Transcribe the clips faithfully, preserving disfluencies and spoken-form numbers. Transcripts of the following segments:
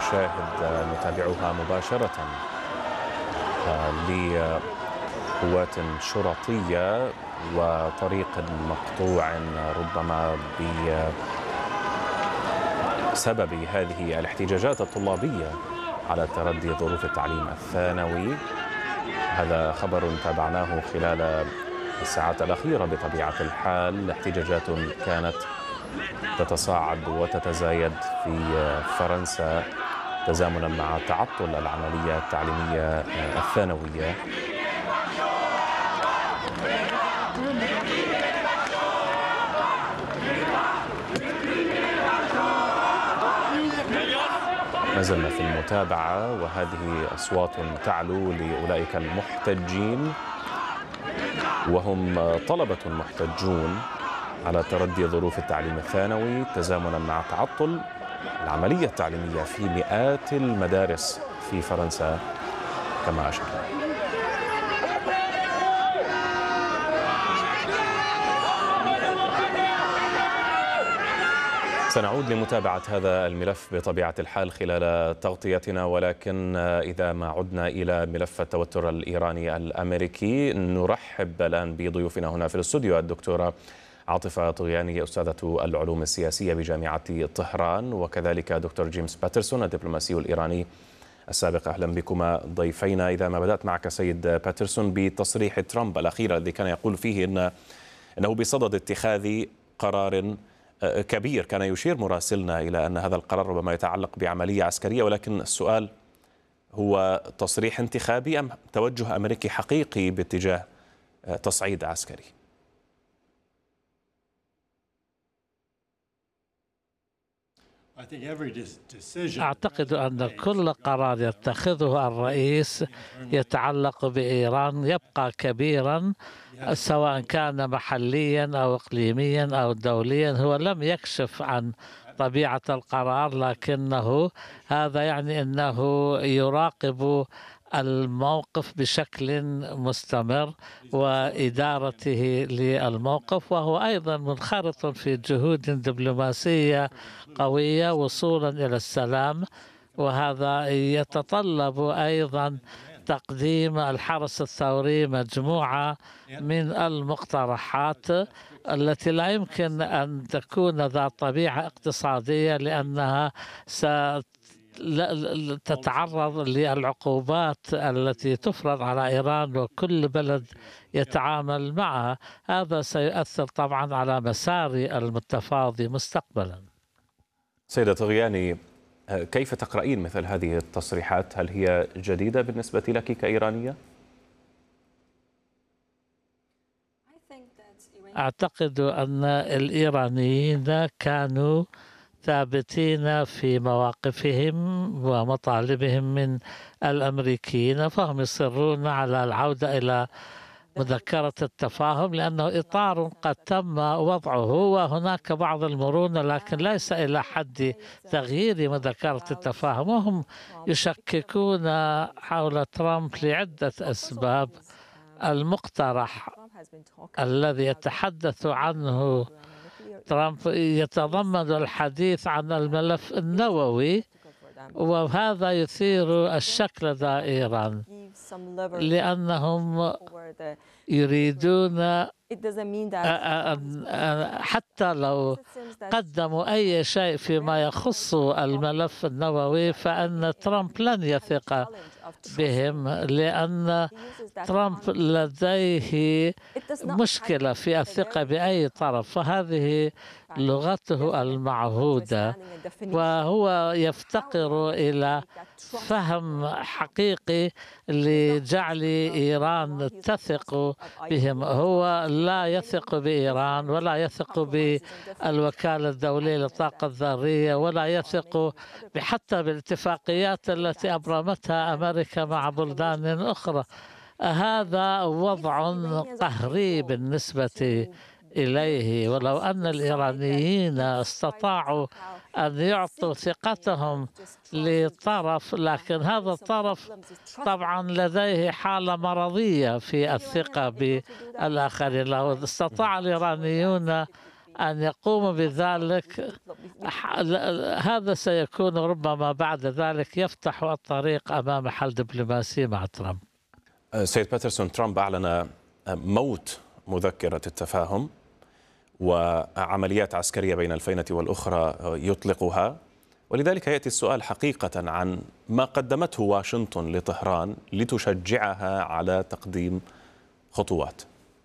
نشاهد نتابعها مباشرة لقوات شرطية وطريق مقطوع ربما بسبب هذه الاحتجاجات الطلابية على تردي ظروف التعليم الثانوي. هذا خبر تابعناه خلال الساعات الأخيرة بطبيعة الحال. احتجاجات كانت تتصاعد وتتزايد في فرنسا تزامنا مع تعطل العملية التعليمية الثانوية. ما زلنا في المتابعة وهذه أصوات تعلو لأولئك المحتجين، وهم طلبة محتجون على تردي ظروف التعليم الثانوي تزامنا مع تعطل العملية التعليمية في مئات المدارس في فرنسا كما أشرنا. سنعود لمتابعة هذا الملف بطبيعة الحال خلال تغطيتنا، ولكن إذا ما عدنا إلى ملف التوتر الإيراني الأمريكي نرحب الآن بضيوفنا هنا في الاستوديو الدكتورة عاطفة طغياني أستاذة العلوم السياسية بجامعة طهران، وكذلك دكتور جيمس باترسون الدبلوماسي الإيراني السابق. أهلا بكما ضيفينا. إذا ما بدأت معك سيد باترسون بتصريح ترامب الأخير الذي كان يقول فيه إن أنه بصدد اتخاذ قرار كبير، كان يشير مراسلنا إلى أن هذا القرار ربما يتعلق بعملية عسكرية، ولكن السؤال هو تصريح انتخابي أم توجه أمريكي حقيقي باتجاه تصعيد عسكري؟ أعتقد أن كل قرار يتخذه الرئيس يتعلق بإيران يبقى كبيرا، سواء كان محليا أو إقليميا أو دوليا. هو لم يكشف عن طبيعة القرار، لكنه هذا يعني أنه يراقب الموقف بشكل مستمر وإدارته للموقف، وهو أيضا منخرط في جهود دبلوماسية قوية وصولا إلى السلام، وهذا يتطلب أيضا تقديم الحرس الثوري مجموعة من المقترحات التي لا يمكن أن تكون ذات طبيعة اقتصادية، لأنها ست تتعرض للعقوبات التي تفرض على إيران وكل بلد يتعامل معها. هذا سيؤثر طبعا على مسار المتفاوض مستقبلا. سيدة طغياني، كيف تقرأين مثل هذه التصريحات؟ هل هي جديدة بالنسبة لك كإيرانية؟ أعتقد أن الإيرانيين كانوا ثابتين في مواقفهم ومطالبهم من الأمريكيين، فهم يصرون على العودة إلى مذكرة التفاهم لأنه إطار قد تم وضعه وهناك بعض المرونة، لكن ليس إلى حد تغيير مذكرة التفاهم. وهم يشككون حول ترامب لعدة أسباب. المقترح الذي يتحدث عنه ترامب يتضمن الحديث عن الملف النووي، وهذا يثير الشك لدى إيران لأنهم يريدون حتى لو قدموا أي شيء فيما يخص الملف النووي فإن ترامب لن يثق بهم، لأن ترامب لديه مشكلة في الثقة بأي طرف، فهذه لغته المعهودة، وهو يفتقر إلى فهم حقيقي لجعل إيران تثق بهم. هو لا يثق بإيران ولا يثق بالوكالة الدولية للطاقة الذرية ولا يثق حتى بالاتفاقيات التي أبرمتها أمريكا مع بلدان أخرى. هذا وضع قهري بالنسبة إليه، ولو أن الإيرانيين استطاعوا أن يعطوا ثقتهم لطرف، لكن هذا الطرف طبعا لديه حالة مرضية في الثقة بالآخرين. لو استطاع الإيرانيون أن يقوموا بذلك، هذا سيكون ربما بعد ذلك يفتح الطريق أمام حل دبلوماسي مع ترامب. سيد باترسون، ترامب أعلن موت مذكرة التفاهم وعمليات عسكرية بين الفينة والأخرى يطلقها، ولذلك يأتي السؤال حقيقة عن ما قدمته واشنطن لطهران لتشجعها على تقديم خطوات.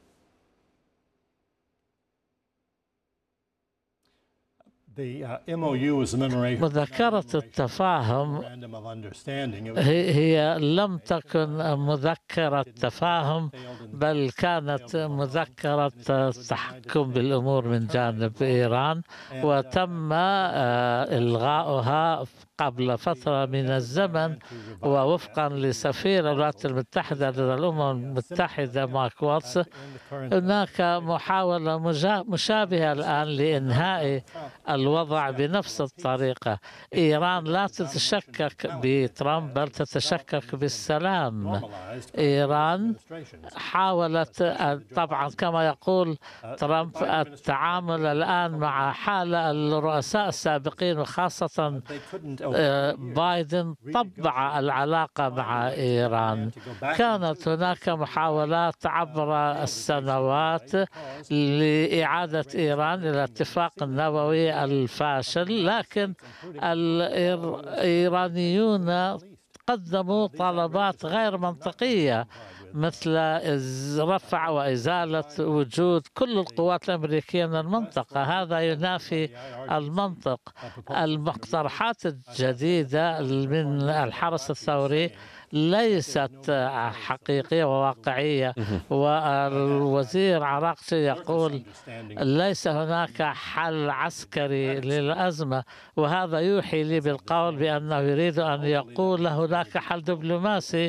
مذكرة التفاهم هي, هي لم تكن مذكرة تفاهم، بل كانت مذكرة تحكم بالأمور من جانب إيران، وتم إلغاؤها قبل فترة من الزمن، ووفقا لسفير الولايات المتحدة لدى الأمم المتحدة مارك واتس هناك محاولة مشابهة الآن لإنهاء الوضع بنفس الطريقة. إيران لا تتشكك بترامب بل تتشكك بالسلام. إيران حاولت طبعا كما يقول ترامب التعامل الآن مع حال الرؤساء السابقين، وخاصة بايدن طبع العلاقة مع إيران. كانت هناك محاولات عبر السنوات لإعادة إيران إلى الاتفاق النووي الفاشل، لكن الإيرانيون قدموا طلبات غير منطقية مثل رفع وإزالة وجود كل القوات الأمريكية من المنطقة. هذا ينافي المنطق. المقترحات الجديدة من الحرس الثوري ليست حقيقية وواقعية، والوزير عراقچي يقول ليس هناك حل عسكري للأزمة، وهذا يوحي لي بالقول بأنه يريد أن يقول هناك حل دبلوماسي،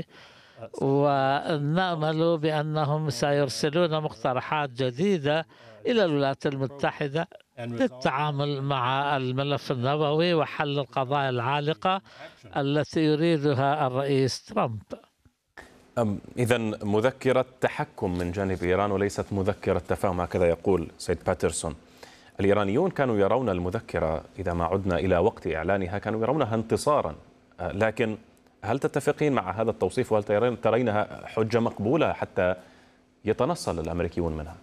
ونأمل بأنهم سيرسلون مقترحات جديدة إلى الولايات المتحدة للتعامل مع الملف النووي وحل القضايا العالقة التي يريدها الرئيس ترامب. إذا مذكرة تحكم من جانب إيران وليست مذكرة تفاهم، هكذا يقول سيد باترسون. الإيرانيون كانوا يرون المذكرة إذا ما عدنا إلى وقت إعلانها كانوا يرونها انتصارا، لكن هل تتفقين مع هذا التوصيف وهل ترينها حجة مقبولة حتى يتنصل الأمريكيون منها؟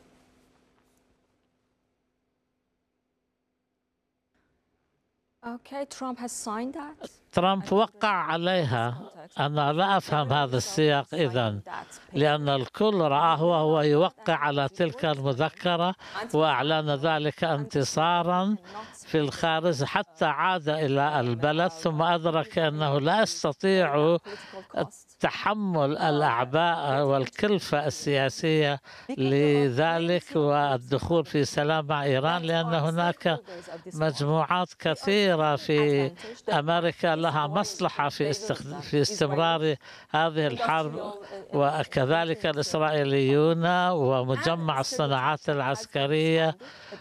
ترامب وقع عليها. أنا لا أفهم هذا السياق إذن، لأن الكل رآه وهو يوقع على تلك المذكرة وأعلن ذلك انتصارا في الخارج، حتى عاد إلى البلد ثم أدرك أنه لا يستطيع تحمل الأعباء والكلفة السياسية لذلك والدخول في سلام مع إيران، لأن هناك مجموعات كثيرة في أمريكا لها مصلحة في في استمرار هذه الحرب، وكذلك الإسرائيليون ومجمع الصناعات العسكرية،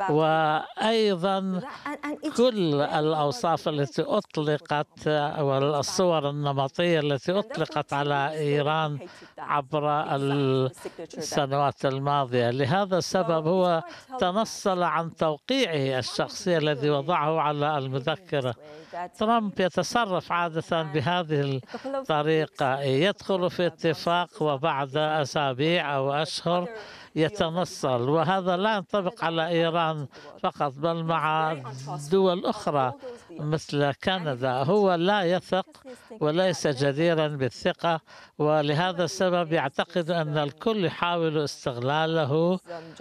وأيضا كل الأوصاف التي أطلقت والصور النمطية التي أطلقت على إيران عبر السنوات الماضية. لهذا السبب هو تنصل عن توقيعه الشخصي الذي وضعه على المذكرة. ترامب يتصرف عادة بهذه الطريقة، يدخل في اتفاق وبعد أسابيع أو أشهر يتنصل، وهذا لا ينطبق على إيران فقط بل مع دول أخرى مثل كندا. هو لا يثق وليس جديرا بالثقة، ولهذا السبب يعتقد أن الكل يحاول استغلاله،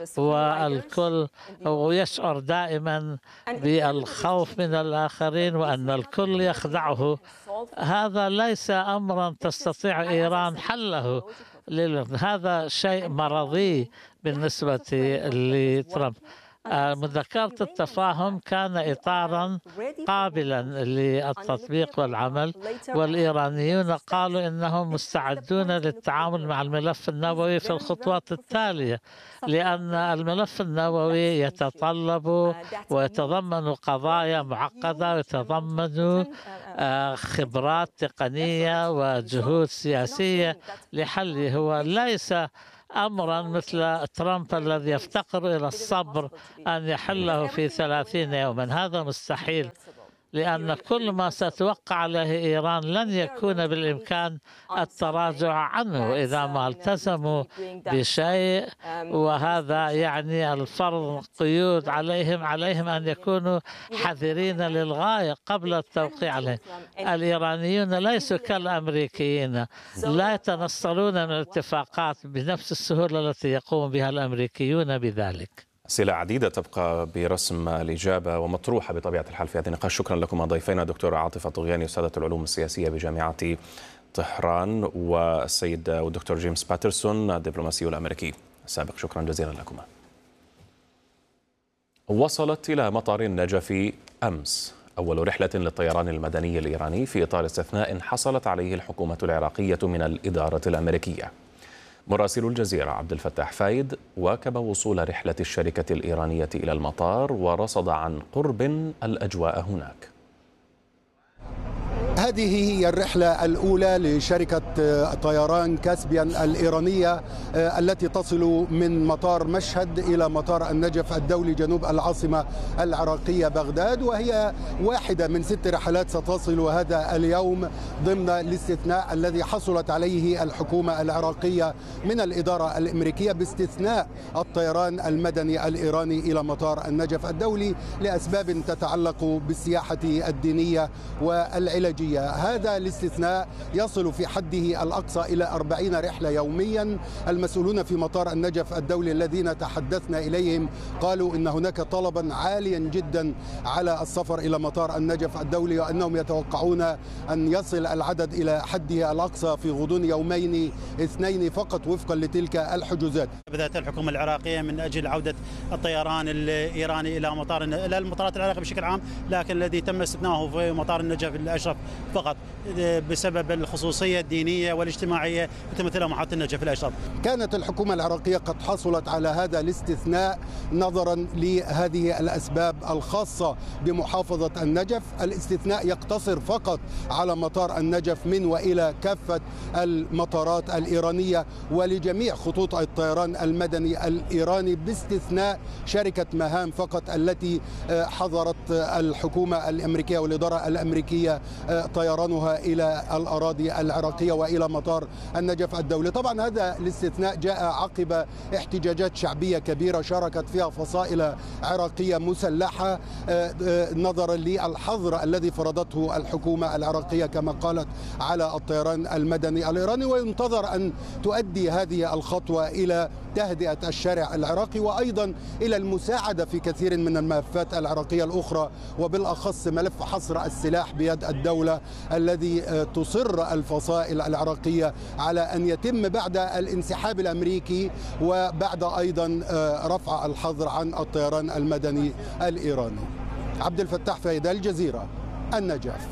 والكل ويشعر دائما بالخوف من الآخرين وأن الكل يخدعه. هذا ليس أمرا تستطيع إيران حله، هذا شيء مرضي بالنسبة لترامب. مذكرة التفاهم كان إطارا قابلا للتطبيق والعمل، والإيرانيون قالوا إنهم مستعدون للتعامل مع الملف النووي في الخطوات التالية، لأن الملف النووي يتطلب ويتضمن قضايا معقدة ويتضمن خبرات تقنية وجهود سياسية لحله. هو ليس أمرا مثل ترامب الذي يفتقر إلى الصبر أن يحله في ثلاثين يوما. هذا مستحيل، لأن كل ما ستوقع عليه إيران لن يكون بالإمكان التراجع عنه إذا ما التزموا بشيء، وهذا يعني الفرض قيود عليهم عليهم أن يكونوا حذرين للغاية قبل التوقيع عليه. الإيرانيون ليسوا كالأمريكيين، لا يتنصلون من الاتفاقات بنفس السهولة التي يقوم بها الأمريكيون بذلك. أسئلة عديدة تبقى برسم الإجابة ومطروحة بطبيعة الحال في هذه النقاش. شكرا لكم ضيفينا دكتورة عاطفة طغياني أستاذة العلوم السياسية بجامعة طهران، والسيد والدكتور جيمس باترسون الدبلوماسي الأمريكي السابق. شكرا جزيلا لكما. وصلت إلى مطار النجف أمس أول رحلة للطيران المدني الإيراني في إطار استثناء حصلت عليه الحكومة العراقية من الإدارة الأمريكية. مراسل الجزيرة عبد الفتاح فايد واكب وصول رحلة الشركة الإيرانية إلى المطار ورصد عن قرب الأجواء هناك. هذه هي الرحلة الأولى لشركة طيران كاسبيان الإيرانية التي تصل من مطار مشهد إلى مطار النجف الدولي جنوب العاصمة العراقية بغداد، وهي واحدة من ست رحلات ستصل هذا اليوم ضمن الاستثناء الذي حصلت عليه الحكومة العراقية من الإدارة الأمريكية باستثناء الطيران المدني الإيراني إلى مطار النجف الدولي لأسباب تتعلق بالسياحة الدينية والعلاجية. هذا الاستثناء يصل في حده الأقصى إلى أربعين رحلة يوميا. المسؤولون في مطار النجف الدولي الذين تحدثنا إليهم قالوا إن هناك طلبا عاليا جدا على السفر إلى مطار النجف الدولي، وأنهم يتوقعون أن يصل العدد إلى حده الأقصى في غضون يومين اثنين فقط وفقا لتلك الحجوزات. بدأت الحكومة العراقية من أجل عودة الطيران الإيراني إلى مطار إلى المطارات العراقية بشكل عام، لكن الذي تم استثناؤه في مطار النجف الأشرف فقط بسبب الخصوصية الدينية والاجتماعية تمثلها محطة النجف الأشرف. كانت الحكومة العراقية قد حصلت على هذا الاستثناء نظرا لهذه الأسباب الخاصة بمحافظة النجف. الاستثناء يقتصر فقط على مطار النجف من وإلى كافة المطارات الإيرانية ولجميع خطوط الطيران المدني الإيراني باستثناء شركة مهام فقط التي حظرت الحكومة الأمريكية والإدارة الأمريكية طيرانها إلى الأراضي العراقية وإلى مطار النجف الدولي. طبعا هذا الاستثناء جاء عقب احتجاجات شعبية كبيرة شاركت فيها فصائل عراقية مسلحة نظرا للحظر الذي فرضته الحكومة العراقية كما قالت على الطيران المدني الإيراني، وينتظر أن تؤدي هذه الخطوة إلى تهدئة الشارع العراقي وأيضا إلى المساعدة في كثير من الملفات العراقية الأخرى، وبالأخص ملف حصر السلاح بيد الدولة الذي تصر الفصائل العراقية على أن يتم بعد الانسحاب الأمريكي وبعد أيضا رفع الحظر عن الطيران المدني الإيراني. عبد الفتاح فايد، الجزيرة، النجف.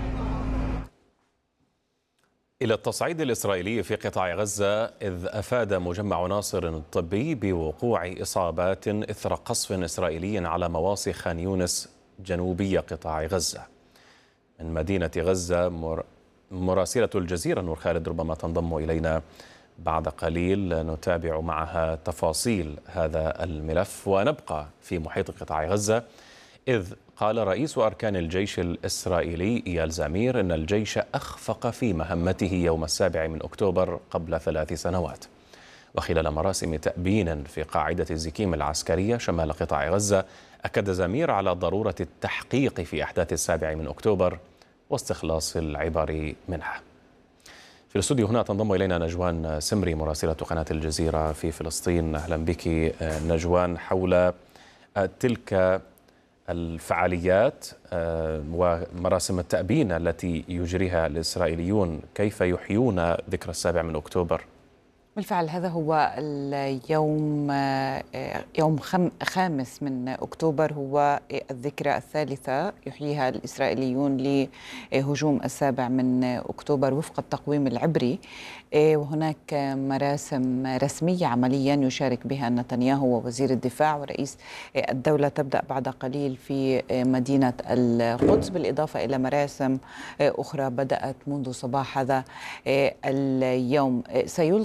إلى التصعيد الإسرائيلي في قطاع غزة، إذ أفاد مجمع ناصر الطبي بوقوع إصابات إثر قصف إسرائيلي على مواصي خان يونس جنوبي قطاع غزة. من مدينة غزة مراسلة الجزيرة نور خالد ربما تنضم إلينا بعد قليل نتابع معها تفاصيل هذا الملف. ونبقى في محيط قطاع غزة، إذ قال رئيس أركان الجيش الإسرائيلي إيال زمير إن الجيش أخفق في مهمته يوم السابع من أكتوبر قبل ثلاث سنوات. وخلال مراسم تأبين في قاعدة الزكيم العسكرية شمال قطاع غزة، أكد زمير على ضرورة التحقيق في أحداث السابع من أكتوبر واستخلاص العبر منها. في الاستوديو هنا تنضم إلينا نجوان سمري مراسلة قناة الجزيرة في فلسطين. أهلا بك نجوان. حول تلك الفعاليات ومراسم التأبين التي يجريها الإسرائيليون، كيف يحيون ذكرى السابع من أكتوبر؟ بالفعل هذا هو اليوم يوم خامس من أكتوبر، هو الذكرى الثالثة يحييها الإسرائيليون لهجوم السابع من أكتوبر وفق التقويم العبري. وهناك مراسم رسمية عمليا يشارك بها نتنياهو ووزير الدفاع ورئيس الدولة تبدأ بعد قليل في مدينة القدس، بالإضافة إلى مراسم أخرى بدأت منذ صباح هذا اليوم. سيلقي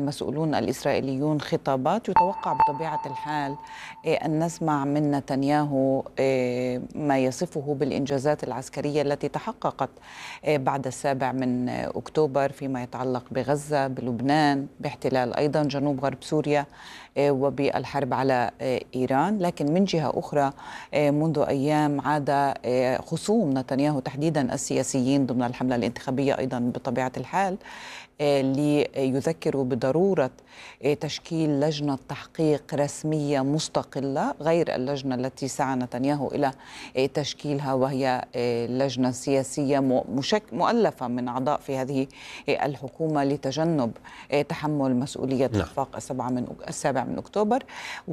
المسؤولون الإسرائيليون خطابات. يتوقع بطبيعة الحال أن نسمع من نتنياهو ما يصفه بالإنجازات العسكرية التي تحققت بعد السابع من أكتوبر فيما يتعلق بغزة، بلبنان، باحتلال أيضا جنوب غرب سوريا وبالحرب على إيران. لكن من جهة أخرى منذ أيام عاد خصوم نتنياهو تحديدا السياسيين ضمن الحملة الانتخابية أيضا بطبيعة الحال ليذكروا بضرورة تشكيل لجنة تحقيق رسمية مستقلة غير اللجنة التي سعى نتنياهو إلى تشكيلها، وهي لجنة سياسية مؤلفة من أعضاء في هذه الحكومة لتجنب تحمل مسؤولية إخفاق السابع من أكتوبر.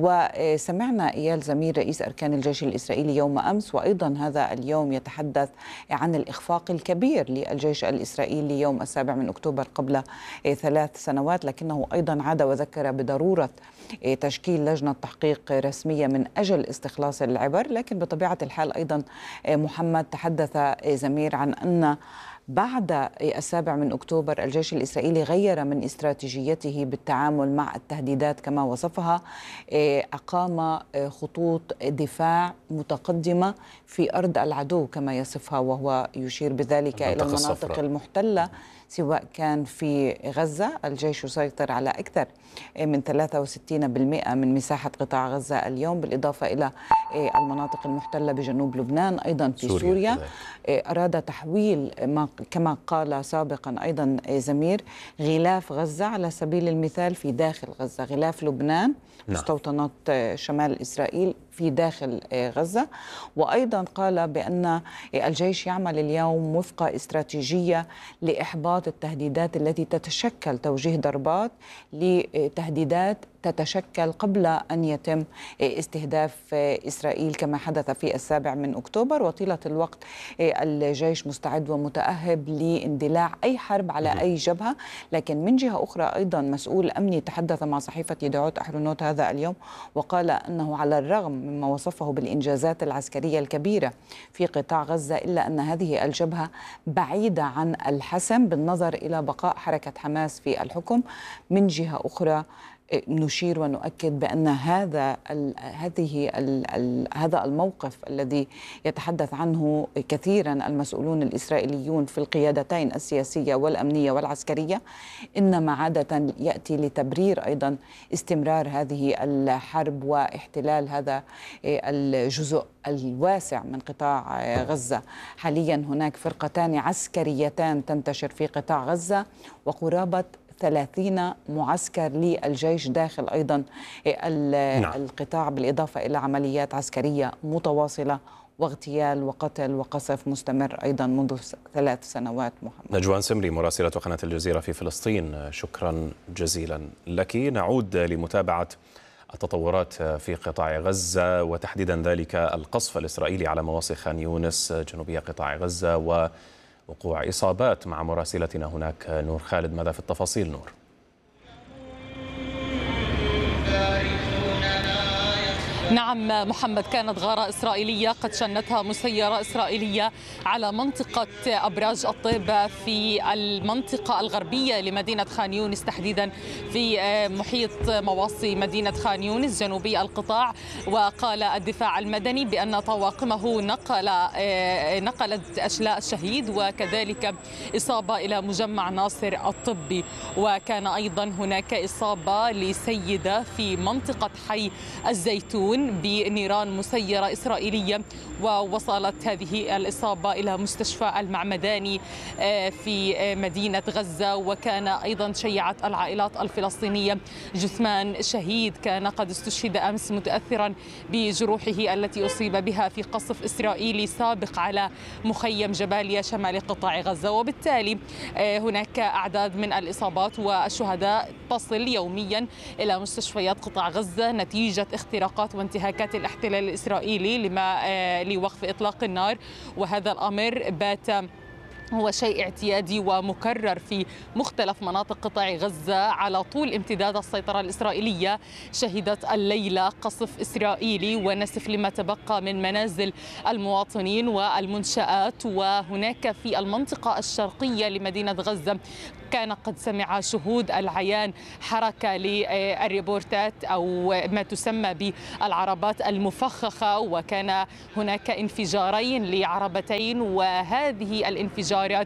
وسمعنا إيال زميل رئيس أركان الجيش الإسرائيلي يوم أمس وأيضا هذا اليوم يتحدث عن الإخفاق الكبير للجيش الإسرائيلي يوم السابع من أكتوبر قبل ثلاث سنوات، لكنه أيضا عاد وذكر بضرورة تشكيل لجنة تحقيق رسمية من أجل استخلاص العبر. لكن بطبيعة الحال أيضا محمد تحدث زمير عن أن بعد السابع من أكتوبر الجيش الإسرائيلي غير من استراتيجيته بالتعامل مع التهديدات كما وصفها، أقام خطوط دفاع متقدمة في أرض العدو كما يصفها، وهو يشير بذلك إلى المناطق المحتلة سواء كان في غزة. الجيش يسيطر على أكثر من ثلاثة وستين بالمئة من مساحة قطاع غزة اليوم، بالإضافة إلى المناطق المحتلة بجنوب لبنان أيضا في سوريا, سوريا. أراد تحويل ما كما قال سابقا أيضا زمير غلاف غزة على سبيل المثال في داخل غزة، غلاف لبنان مستوطنات شمال إسرائيل في داخل غزة. وأيضا قال بأن الجيش يعمل اليوم وفق استراتيجية لإحباط التهديدات التي تتشكل توجيه ضربات لتهديدات تتشكل قبل أن يتم استهداف إسرائيل كما حدث في السابع من أكتوبر. وطيلة الوقت الجيش مستعد ومتأهب لاندلاع أي حرب على أي جبهة. لكن من جهة أخرى أيضا مسؤول أمني تحدث مع صحيفة يدعوت أحرنوت هذا اليوم وقال أنه على الرغم مما وصفه بالإنجازات العسكرية الكبيرة في قطاع غزة إلا أن هذه الجبهة بعيدة عن الحسم بالنظر إلى بقاء حركة حماس في الحكم. من جهة أخرى نشير ونؤكد بأن هذا ال هذه ال ال هذا الموقف الذي يتحدث عنه كثيرا المسؤولون الإسرائيليون في القيادتين السياسية والأمنية والعسكرية إنما عادة يأتي لتبرير أيضا استمرار هذه الحرب واحتلال هذا الجزء الواسع من قطاع غزة. حاليا هناك فرقتان عسكريتان تنتشر في قطاع غزة وقرابة ثلاثين معسكر للجيش داخل أيضا نعم. القطاع، بالإضافة إلى عمليات عسكرية متواصلة واغتيال وقتل وقصف مستمر أيضا منذ ثلاث سنوات. محمد نجوان سمري مراسلة قناة الجزيرة في فلسطين، شكرا جزيلا لك. نعود لمتابعة التطورات في قطاع غزة وتحديدا ذلك القصف الإسرائيلي على مواصي خان يونس جنوبية قطاع غزة و وقوع إصابات مع مراسلتنا هناك نور خالد. ماذا في التفاصيل نور؟ نعم محمد، كانت غارة إسرائيلية قد شنتها مسيرة إسرائيلية على منطقة أبراج الطيبة في المنطقة الغربية لمدينة خان يونس، تحديدا في محيط مواصي مدينة خان يونس جنوبي القطاع. وقال الدفاع المدني بأن طواقمه نقل نقلت أشلاء الشهيد وكذلك إصابة إلى مجمع ناصر الطبي. وكان أيضا هناك إصابة لسيدة في منطقة حي الزيتون بنيران مسيرة إسرائيلية، ووصلت هذه الإصابة إلى مستشفى المعمداني في مدينة غزة. وكان أيضا شيعت العائلات الفلسطينية جثمان شهيد كان قد استشهد أمس متأثرا بجروحه التي أصيب بها في قصف إسرائيلي سابق على مخيم جباليا شمال قطاع غزة. وبالتالي هناك أعداد من الإصابات والشهداء تصل يوميا إلى مستشفيات قطاع غزة نتيجة اختراقات وانتهاكات الاحتلال الإسرائيلي لما لوقف إطلاق النار. وهذا الأمر بات هو شيء اعتيادي ومكرر في مختلف مناطق قطاع غزة على طول امتداد السيطرة الإسرائيلية. شهدت الليلة قصف إسرائيلي ونسف لما تبقى من منازل المواطنين والمنشآت. وهناك في المنطقة الشرقية لمدينة غزة كان قد سمع شهود العيان حركة للريبورتات أو ما تسمى بالعربات المفخخة، وكان هناك انفجارين لعربتين، وهذه الانفجارات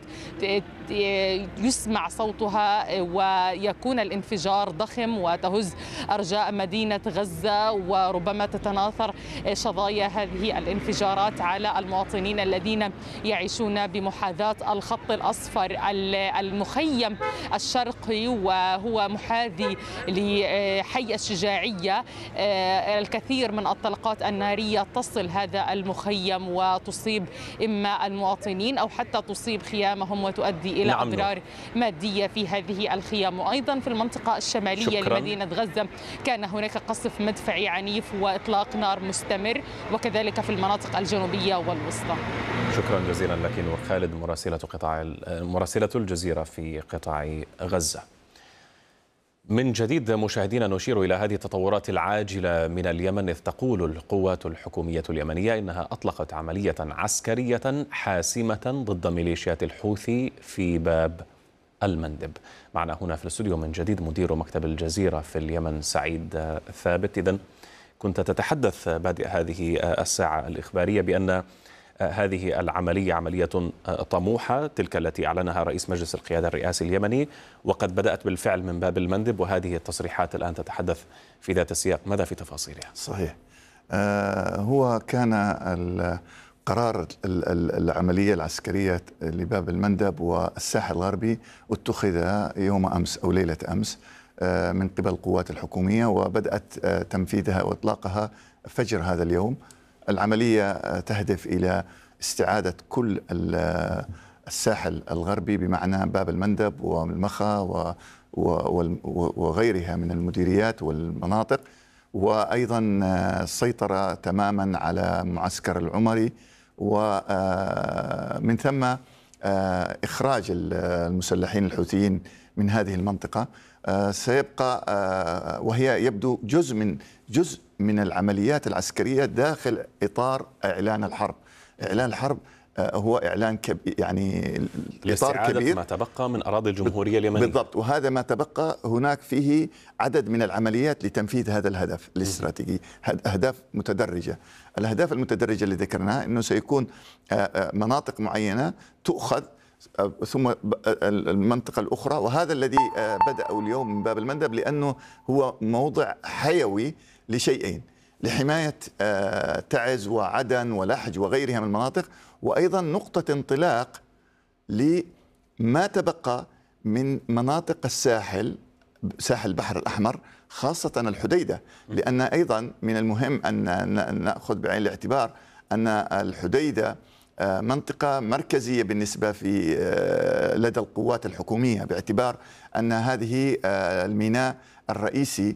يسمع صوتها ويكون الانفجار ضخم وتهز أرجاء مدينة غزة، وربما تتناثر شظايا هذه الانفجارات على المواطنين الذين يعيشون بمحاذاة الخط الأصفر. المخيم الشرقي وهو محاذي لحي الشجاعية، الكثير من الطلقات النارية تصل هذا المخيم وتصيب إما المواطنين أو حتى تصيب خيامهم وتؤدي إلى نعم أضرار مادية في هذه الخيام. وأيضا في المنطقة الشمالية شكرا. لمدينة غزة كان هناك قصف مدفعي عنيف وإطلاق نار مستمر، وكذلك في المناطق الجنوبية والوسطى. شكرا جزيلا لك نور خالد، مراسلة قطاع مراسلة الجزيرة في قطاع غزة. من جديد مشاهدينا نشير إلى هذه التطورات العاجلة من اليمن، إذ تقول القوات الحكومية اليمنية إنها أطلقت عملية عسكرية حاسمة ضد ميليشيات الحوثي في باب المندب. معنا هنا في الاستوديو من جديد مدير مكتب الجزيرة في اليمن سعيد ثابت. إذن كنت تتحدث بادئ هذه الساعة الإخبارية بأن هذه العملية عملية طموحة، تلك التي أعلنها رئيس مجلس القيادة الرئاسي اليمني، وقد بدأت بالفعل من باب المندب، وهذه التصريحات الآن تتحدث في ذات السياق. ماذا في تفاصيلها؟ صحيح. آه هو كان القرار العملية العسكرية لباب المندب والساحل الغربي اتخذ يوم أمس أو ليلة أمس آه من قبل القوات الحكومية، وبدأت آه تنفيذها وإطلاقها فجر هذا اليوم. العملية تهدف إلى استعادة كل الساحل الغربي بمعنى باب المندب والمخا وغيرها من المديريات والمناطق، وأيضا السيطرة تماما على معسكر العمري، ومن ثم إخراج المسلحين الحوثيين من هذه المنطقة. سيبقى وهي يبدو جزء من جزء من العمليات العسكرية داخل إطار إعلان الحرب. إعلان الحرب هو إعلان كب يعني إطار كبير ما تبقى من أراضي الجمهورية اليمنية. بالضبط، وهذا ما تبقى. هناك فيه عدد من العمليات لتنفيذ هذا الهدف الاستراتيجي، أهداف متدرجة. الأهداف المتدرجة اللي ذكرناها أنه سيكون مناطق معينة تؤخذ ثم المنطقة الأخرى، وهذا الذي بدأوا اليوم من باب المندب، لأنه هو موضع حيوي لشيئين: لحماية تعز وعدن ولحج وغيرها من المناطق، وأيضا نقطة انطلاق لما تبقى من مناطق الساحل، ساحل البحر الأحمر، خاصة الحديدة، لأن أيضا من المهم أن نأخذ بعين الاعتبار أن الحديدة منطقة مركزية بالنسبة في لدى القوات الحكومية، باعتبار أن هذه الميناء الرئيسي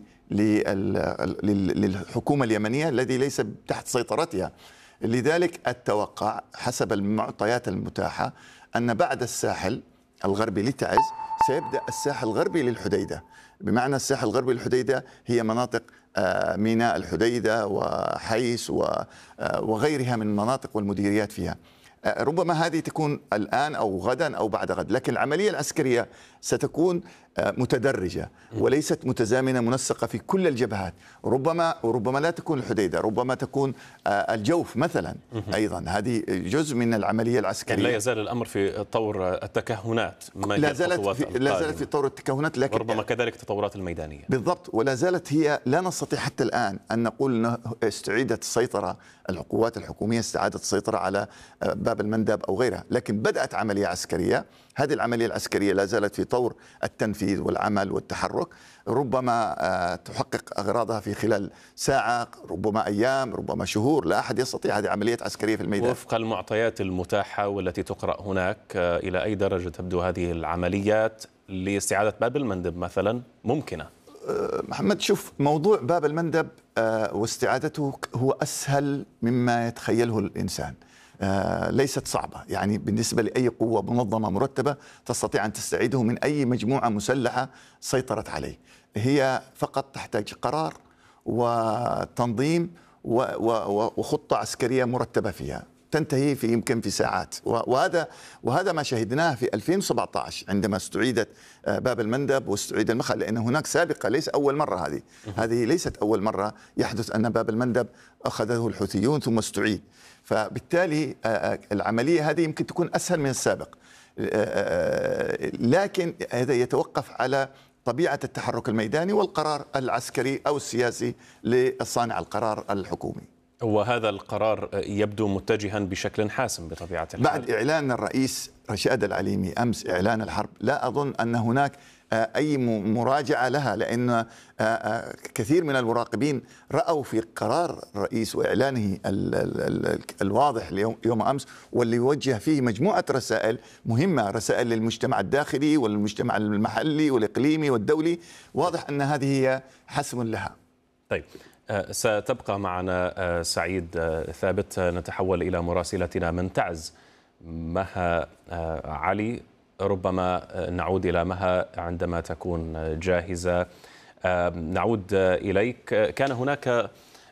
للحكومة اليمنية الذي ليس تحت سيطرتها. لذلك التوقع حسب المعطيات المتاحة أن بعد الساحل الغربي لتعز سيبدأ الساحل الغربي للحديدة، بمعنى الساحل الغربي للحديدة هي مناطق ميناء الحديدة وحيس وغيرها من المناطق والمديريات فيها. ربما هذه تكون الآن أو غدا أو بعد غد، لكن العملية العسكرية ستكون متدرجة وليست متزامنة منسقة في كل الجبهات. ربما وربما لا تكون الحديدة، ربما تكون الجوف مثلا. أيضا هذه جزء من العملية العسكرية. لا يزال الأمر في طور التكهنات، لا زالت في لا زالت في طور التكهنات، لكن وربما كذلك التطورات الميدانية. بالضبط، ولا زالت هي. لا نستطيع حتى الآن أن نقول أنه استعيدت السيطرة، القوات الحكومية استعادت السيطرة على باب المندب أو غيرها، لكن بدأت عملية عسكرية. هذه العملية العسكرية لا زالت في طور التنفيذ والعمل والتحرك، ربما تحقق أغراضها في خلال ساعة، ربما أيام، ربما شهور. لا أحد يستطيع هذه عملية عسكرية في الميدان. وفق المعطيات المتاحة والتي تقرأ هناك، إلى أي درجة تبدو هذه العمليات لاستعادة باب المندب مثلا ممكنة؟ محمد، شوف، موضوع باب المندب واستعادته هو أسهل مما يتخيله الإنسان. آه ليست صعبة، يعني بالنسبة لأي قوة منظمة مرتبة تستطيع أن تستعيده من أي مجموعة مسلحة سيطرت عليه. هي فقط تحتاج قرار وتنظيم وخطة عسكرية مرتبة فيها. تنتهي في يمكن في ساعات. وهذا وهذا ما شهدناه في ألفين وسبعة عشر عندما استعيدت باب المندب واستعيد المخل، لأن هناك سابقة ليس أول مرة، هذه هذه ليست أول مرة يحدث أن باب المندب أخذه الحوثيون ثم استعيد. فبالتالي العملية هذه يمكن تكون أسهل من السابق، لكن هذا يتوقف على طبيعة التحرك الميداني والقرار العسكري أو السياسي لصانع القرار الحكومي. وهذا القرار يبدو متجها بشكل حاسم بطبيعة الحال. بعد إعلان الرئيس رشاد العليمي أمس إعلان الحرب، لا أظن أن هناك أي مراجعة لها، لأن كثير من المراقبين رأوا في قرار الرئيس وإعلانه الواضح يوم أمس واللي يوجه فيه مجموعة رسائل مهمة، رسائل للمجتمع الداخلي والمجتمع المحلي والإقليمي والدولي، واضح أن هذه هي حسم لها. طيب، ستبقى معنا سعيد ثابت. نتحول إلى مراسلتنا من تعز مها علي، ربما نعود إلى مها عندما تكون جاهزة. نعود إليك. كان هناك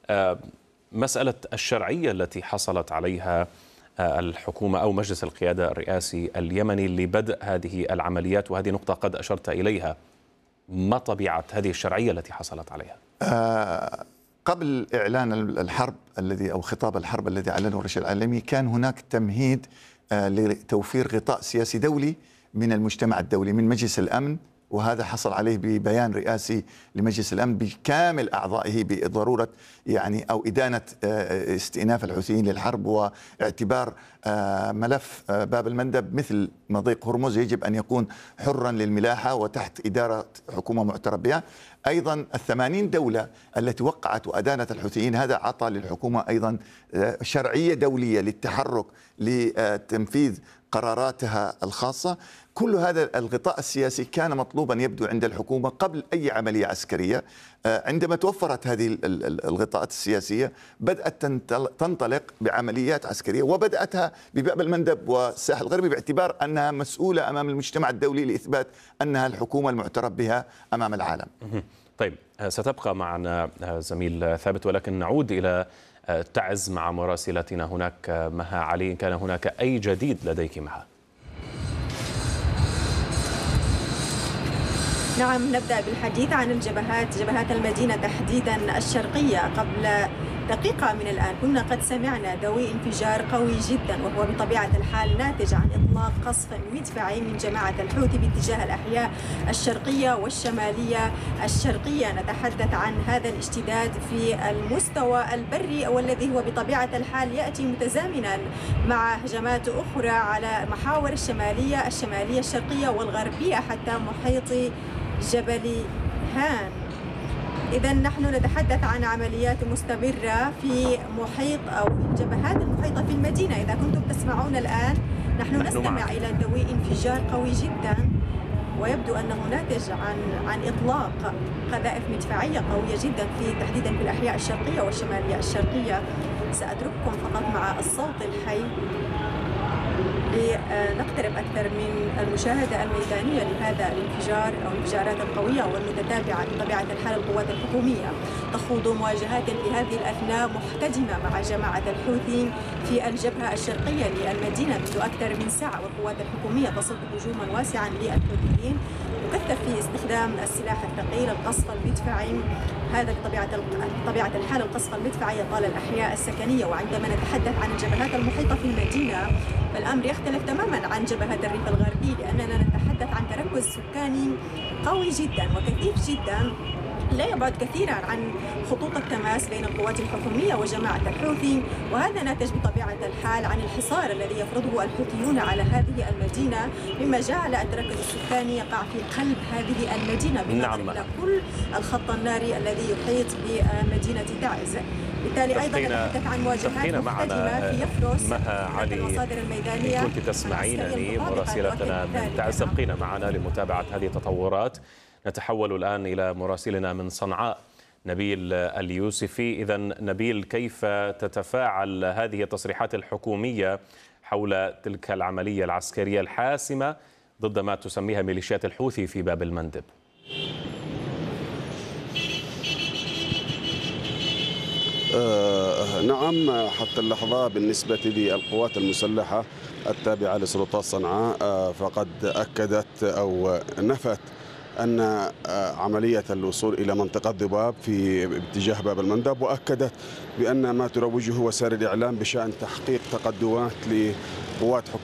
مسألة الشرعية التي حصلت عليها الحكومة أو مجلس القيادة الرئاسي اليمني لبدء هذه العمليات، وهذه نقطة قد أشرت إليها. ما طبيعة هذه الشرعية التي حصلت عليها؟ آه قبل إعلان الحرب الذي أو خطاب الحرب الذي أعلنه رشاد العليمي كان هناك تمهيد آه لتوفير غطاء سياسي دولي من المجتمع الدولي، من مجلس الأمن، وهذا حصل عليه ببيان رئاسي لمجلس الأمن بكامل أعضائه بضرورة يعني أو إدانة استئناف الحوثيين للحرب، واعتبار ملف باب المندب مثل مضيق هرمز يجب أن يكون حرا للملاحة وتحت إدارة حكومة معترف بها. أيضا الثمانين دولة التي وقعت وأدانت الحوثيين، هذا عطى للحكومة أيضا شرعية دولية للتحرك لتنفيذ قراراتها الخاصة. كل هذا الغطاء السياسي كان مطلوبا يبدو عند الحكومة قبل أي عملية عسكرية. عندما توفرت هذه الغطاءات السياسية بدأت تنطلق بعمليات عسكرية، وبدأتها بباب المندب والساحل الغربي باعتبار أنها مسؤولة أمام المجتمع الدولي لإثبات أنها الحكومة المعترف بها أمام العالم. طيب، ستبقى معنا زميل ثابت، ولكن نعود إلى تعز مع مراسلتنا هناك مها علي. إن كان هناك أي جديد لديك مها؟ نعم، نبدأ بالحديث عن الجبهات، جبهات المدينة تحديدا الشرقية. قبل دقيقة من الآن كنا قد سمعنا دوي انفجار قوي جدا، وهو بطبيعة الحال ناتج عن إطلاق قصف مدفعي من جماعة الحوثي باتجاه الأحياء الشرقية والشمالية. الشرقية نتحدث عن هذا الاشتداد في المستوى البري، والذي هو بطبيعة الحال يأتي متزامنا مع هجمات أخرى على محاور الشمالية الشمالية الشرقية والغربية حتى محيط جبل هان. إذا نحن نتحدث عن عمليات مستمرة في محيط أو في الجبهات المحيطة في المدينة. إذا كنتم تسمعون الآن نحن, نحن نستمع معك. إلى دوي انفجار قوي جدا، ويبدو أنه ناتج عن عن إطلاق قذائف مدفعية قوية جدا في تحديدا في الأحياء الشرقية والشمالية الشرقية. سأترككم فقط مع الصوت الحي لنقترب أكثر من المشاهدة الميدانية لهذا الانفجار أو الانفجارات القوية والمتتابعة. بطبيعة الحال القوات الحكومية تخوض مواجهات في هذه الأثناء محتدمة مع جماعة الحوثي في الجبهة الشرقية للمدينة منذ أكثر من ساعة، والقوات الحكومية تصد هجوما واسعا للحوثيين مكثف في استخدام السلاح الثقيل، القصف المدفعي. هذا بطبيعة بطبيعة الحال القصف المدفعي طال الأحياء السكنية. وعندما نتحدث عن الجبهات المحيطة في المدينة فالأمر يختلف تماما عن جبهات الريف الغربي، لأننا نتحدث عن تركز سكاني قوي جدا وكثيف جدا لا يبعد كثيرا عن خطوط التماس بين القوات الحكومية وجماعة الحوثي، وهذا ناتج بطبيعة الحال عن الحصار الذي يفرضه الحوثيون على هذه المدينة، مما جعل التركز السكاني يقع في قلب هذه المدينة بالنظر نعم. إلى كل الخط الناري الذي يحيط بمدينة تعز. بالتالي أيضا نتحدث عن مواجهات محتدمة في يفرس. مها علي، المصادر الميدانية كنت تسمعينني مراسلتنا من تعز، تبقين معنا لمتابعة هذه التطورات. نتحول الآن إلى مراسلنا من صنعاء نبيل اليوسفي. إذا نبيل، كيف تتفاعل هذه التصريحات الحكومية حول تلك العملية العسكرية الحاسمة ضد ما تسميها ميليشيات الحوثي في باب المندب؟ آه نعم، حتى اللحظة بالنسبة للقوات المسلحة التابعة لسلطات صنعاء آه فقد أكدت أو نفت أن عملية الوصول إلى منطقة ضباب في اتجاه باب المندب، وأكدت بأن ما تروجه وسائل الإعلام بشأن تحقيق تقدمات لقوات حكومة